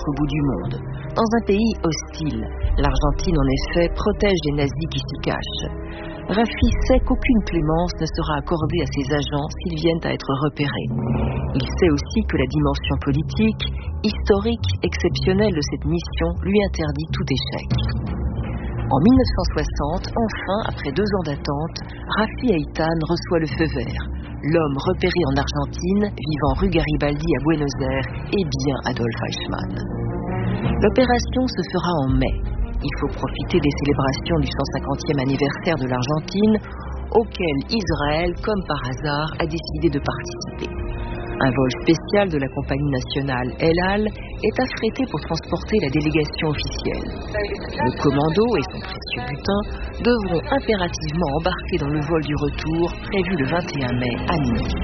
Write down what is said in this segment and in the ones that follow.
l'autre bout du monde, dans un pays hostile. L'Argentine, en effet, protège les nazis qui s'y cachent. Raffi sait qu'aucune clémence ne sera accordée à ses agents s'ils viennent à être repérés. Il sait aussi que la dimension politique, historique, exceptionnelle de cette mission lui interdit tout échec. En 1960, enfin, après 2 ans d'attente, Raffi Eitan reçoit le feu vert. L'homme repéré en Argentine, vivant rue Garibaldi à Buenos Aires, est bien Adolf Eichmann. L'opération se fera en mai. Il faut profiter des célébrations du 150e anniversaire de l'Argentine, auquel Israël, comme par hasard, a décidé de participer. Un vol spécial de la compagnie nationale El Al est affrété pour transporter la délégation officielle. Le commando et son précieux butin devront impérativement embarquer dans le vol du retour prévu le 21 mai à minuit.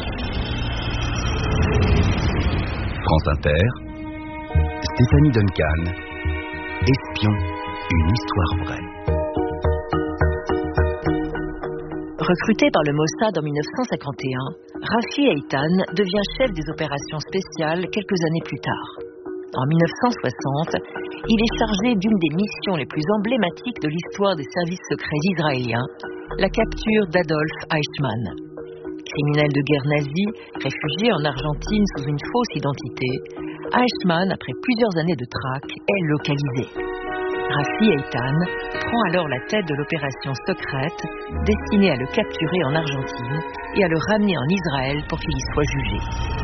France Inter, Stéphanie Duncan, Espion, une histoire vraie. Recruté par le Mossad en 1951, Raffi Eitan devient chef des opérations spéciales quelques années plus tard. En 1960, il est chargé d'une des missions les plus emblématiques de l'histoire des services secrets israéliens, la capture d'Adolf Eichmann. Criminel de guerre nazi, réfugié en Argentine sous une fausse identité, Eichmann, après plusieurs années de traque, est localisé. Raffi Eitan prend alors la tête de l'opération secrète destinée à le capturer en Argentine et à le ramener en Israël pour qu'il y soit jugé.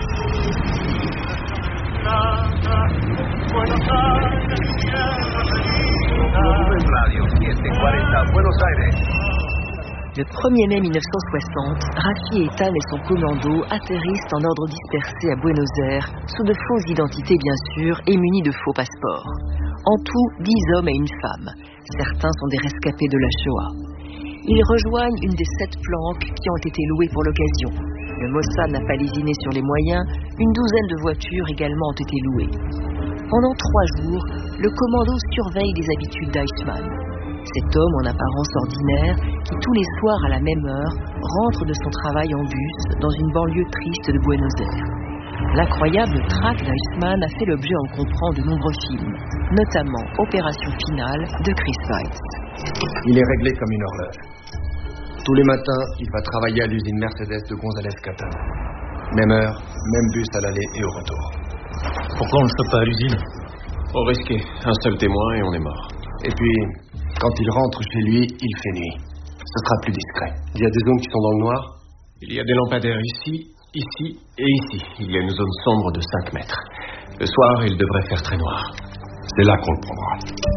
Le 1er mai 1960, Raffi Eitan et son commando atterrissent en ordre dispersé à Buenos Aires, sous de fausses identités bien sûr et munis de faux passeports. En tout, 10 hommes et une femme. Certains sont des rescapés de la Shoah. Ils rejoignent une des 7 planques qui ont été louées pour l'occasion. Le Mossad n'a pas lésiné sur les moyens, une douzaine de voitures également ont été louées. Pendant 3 jours, le commando surveille les habitudes d'Eichmann. Cet homme en apparence ordinaire, qui tous les soirs à la même heure, rentre de son travail en bus dans une banlieue triste de Buenos Aires. L'incroyable traque d'Eichmann a fait l'objet, on comprend, de nombreux films, notamment Opération Finale de Chris Weitz. Il est réglé comme une horloge. Tous les matins, il va travailler à l'usine Mercedes de González Catán. Même heure, même bus à l'aller et au retour. Pourquoi on ne stoppe pas à l'usine? Trop risqué. Un seul témoin et on est mort. Et puis, quand il rentre chez lui, il fait nuit. Ce sera plus discret. Il y a des zones qui sont dans le noir? Il y a des lampadaires ici et ici. Il y a une zone sombre de 5 mètres. Le soir, il devrait faire très noir. C'est là qu'on le prendra.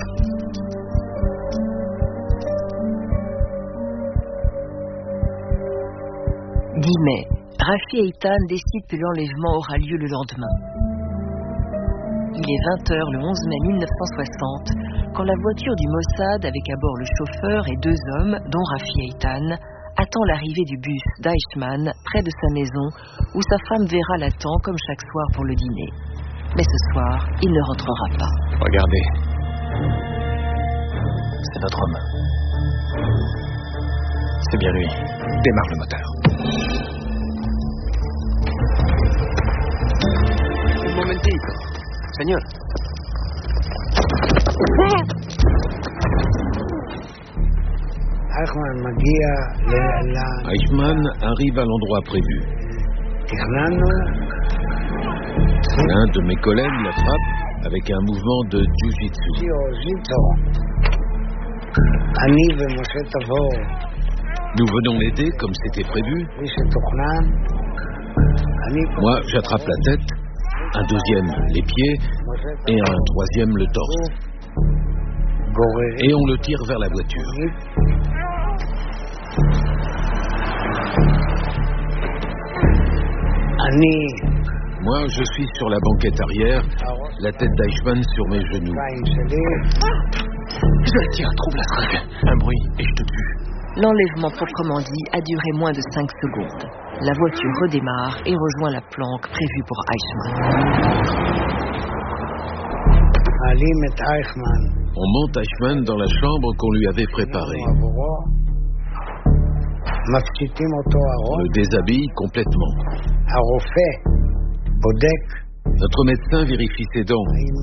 10 mai, Raffi Eitan décide que l'enlèvement aura lieu le lendemain. Il est 20h le 11 mai 1960 quand la voiture du Mossad, avec à bord le chauffeur et 2 hommes, dont Raffi Eitan, attend l'arrivée du bus d'Eichmann près de sa maison où sa femme Vera l'attend comme chaque soir pour le dîner. Mais ce soir, il ne rentrera pas. Regardez. C'est notre homme. C'est bien lui. Démarre le moteur. Un momentito. Señor. Eichmann arrive à l'endroit prévu. L'un de mes collègues la frappe avec un mouvement de jiu-jitsu. Nous venons l'aider comme c'était prévu. Moi, j'attrape la tête, un deuxième les pieds et un troisième le torse. Et on le tire vers la voiture. Moi, je suis sur la banquette arrière, la tête d'Eichmann sur mes genoux. Je tiens, trouve la tringle. Un bruit et je te tue. L'enlèvement proprement dit a duré moins de 5 secondes. La voiture redémarre et rejoint la planque prévue pour Eichmann. On monte Eichmann dans la chambre qu'on lui avait préparée. On le déshabille complètement. Notre médecin vérifie ses dents.